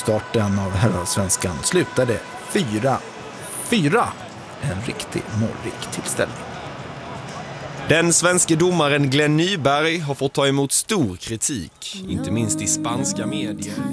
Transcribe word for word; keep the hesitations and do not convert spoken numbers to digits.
starten av herrallsvenskan slutade fyra fyra. En riktig målrik tillställning. Den svenske domaren Glenn Nyberg har fått ta emot stor kritik, inte minst i spanska medier.